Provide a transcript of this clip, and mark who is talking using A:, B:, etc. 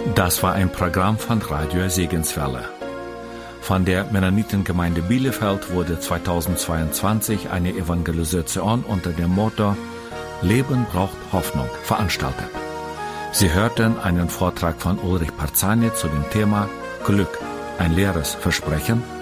A: Das war ein Programm von Radio Segenswelle. Von der Mennonitengemeinde Bielefeld wurde 2022 eine Evangelisation unter dem Motto Leben braucht Hoffnung veranstaltet. Sie hörten einen Vortrag von Ulrich Parzani zu dem Thema Glück, ein leeres Versprechen